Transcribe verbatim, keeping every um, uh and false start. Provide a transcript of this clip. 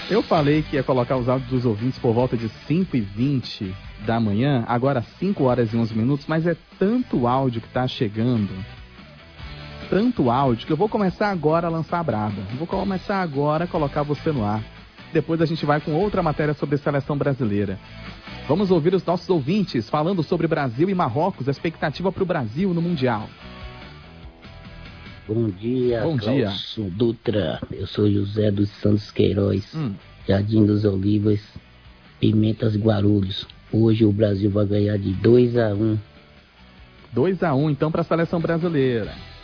Eu falei que ia colocar os áudios dos ouvintes por volta de cinco e vinte da manhã, agora cinco horas e onze minutos, mas é tanto áudio que tá chegando, tanto áudio, que eu vou começar agora a lançar a braba. Vou começar agora a colocar você no ar. Depois a gente vai com outra matéria sobre a seleção brasileira. Vamos ouvir os nossos ouvintes falando sobre Brasil e Marrocos, a expectativa para o Brasil no Mundial. Bom dia, Bom dia. Cláudio Dutra. Eu sou José dos Santos Queiroz, Hum. Jardim dos Olivas, Pimentas, Guarulhos. Hoje o Brasil vai ganhar de dois a um. dois a um então para a seleção brasileira.